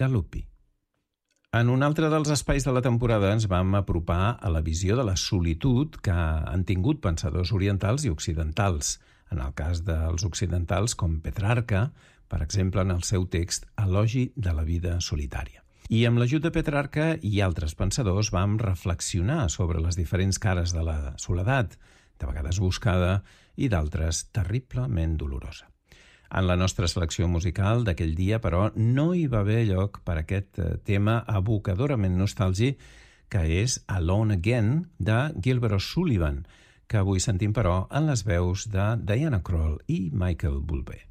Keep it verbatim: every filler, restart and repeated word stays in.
Galuppi. En un altre dels espais de la temporada ens vam apropar a la visió de la solitud que han tingut pensadors orientals i occidentals, en el cas dels occidentals com Petrarca, per exemple en el seu text Elogi de la vida solitària. I amb l'ajut de Petrarca i altres pensadors vam reflexionar sobre les diferents cares de la soledat, de vegades buscada i d'altres terriblement dolorosa. En la nostra selecció musical d'aquell dia, però, no hi va haver lloc per a aquest tema abocadorament nostàlgic que és Alone Again de Gilbert O'Sullivan, que avui sentim, però, en les veus de Diana Krall i Michael Bublé.